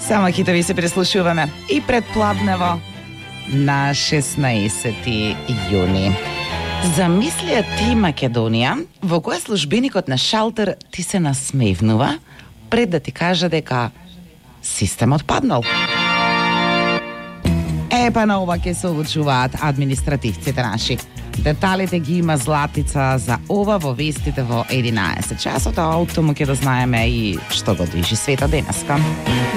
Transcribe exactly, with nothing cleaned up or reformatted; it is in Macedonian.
Само хитови се преслушуваме и пред Пладнево на шеснаесети јуни. Замислија ти, Македонија, во која службеникот на шалтер ти се насмевнува пред да ти каже дека системот паднал. Е, па на ова ќе се обучуваат административците наши. Деталите ги има Златица за ова во вестите во единаесет часот, а од тому ќе да знаеме и што го движи света денеска.